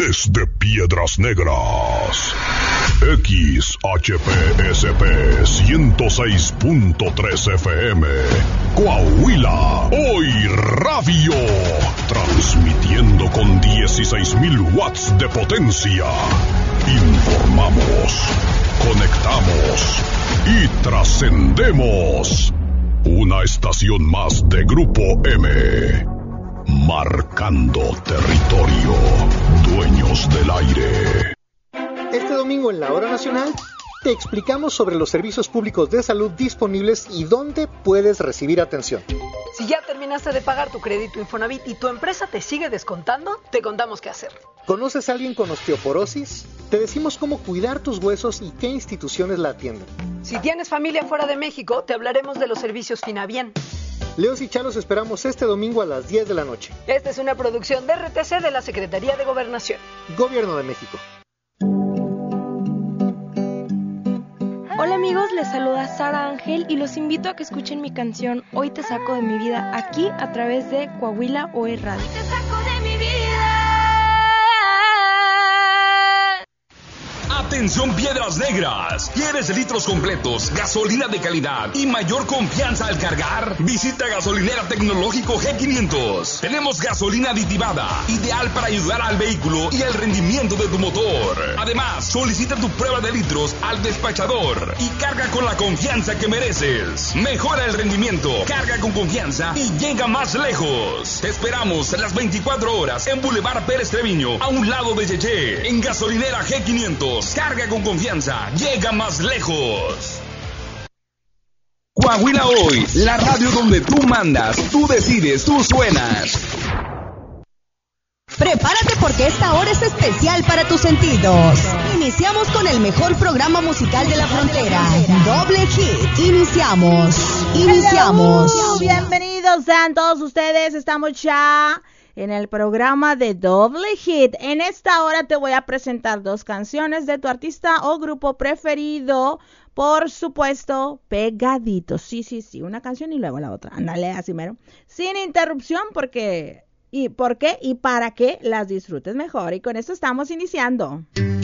Desde Piedras Negras, XHPSP 106.3 FM, Coahuila, Hoy Radio, transmitiendo con 16,000 watts de potencia. Informamos, conectamos y trascendemos. Una estación más de Grupo M. Marcando territorio, dueños del aire. Este domingo en la Hora Nacional te explicamos sobre los servicios públicos de salud disponibles y dónde puedes recibir atención. Si ya terminaste de pagar tu crédito Infonavit y tu empresa te sigue descontando, te contamos qué hacer. ¿Conoces a alguien con osteoporosis? Te decimos cómo cuidar tus huesos y qué instituciones la atienden. Si tienes familia fuera de México, te hablaremos de los servicios Finabien. Leos y Chalos esperamos este domingo a las 10 de la noche. Esta es una producción de RTC de la Secretaría de Gobernación. Gobierno de México. Hola amigos, les saluda Sara Ángel y los invito a que escuchen mi canción Hoy te saco de mi vida aquí a través de Coahuila Hoy Radio. Hoy te saco de mi vida. Atención Piedras Negras, ¿quieres litros completos, gasolina de calidad y mayor confianza al cargar? Visita Gasolinera Tecnológico G500. Tenemos gasolina aditivada, ideal para ayudar al vehículo y el rendimiento de tu motor. Además, solicita tu prueba de litros al despachador y carga con la confianza que mereces. Mejora el rendimiento, carga con confianza y llega más lejos. Te esperamos las 24 horas en Boulevard Pérez Treviño, a un lado de Yeye, en Gasolinera G500. Carga con confianza, llega más lejos. Coahuila Hoy, la radio donde tú mandas, tú decides, tú suenas. Prepárate porque esta hora es especial para tus sentidos. Iniciamos con el mejor programa musical de la frontera, Doble Hit. Iniciamos. Hello, bienvenidos sean todos ustedes, estamos ya en el programa de Doble Hit. En esta hora te voy a presentar dos canciones de tu artista o grupo preferido. Por supuesto, pegaditos. Sí, una canción y luego la otra. Ándale, así mero. Sin interrupción porque... ¿Y por qué? Y para que las disfrutes mejor. Y con esto estamos iniciando.